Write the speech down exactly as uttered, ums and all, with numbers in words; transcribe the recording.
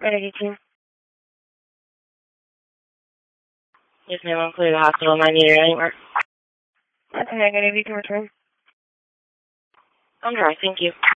Renegade team. Yes, ma'am. I'm clear the hospital. Am I needed anywhere? That's a negative. You can return. I'm dry. Thank you.